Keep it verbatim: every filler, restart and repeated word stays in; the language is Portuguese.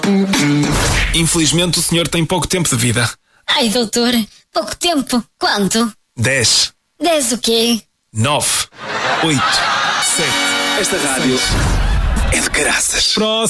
Infelizmente o senhor tem pouco tempo de vida. Ai, doutor, pouco tempo. Quanto? Dez. Dez o quê? Nove. Oito. Sete. Esta rádio seis. é de caraças. Próximo.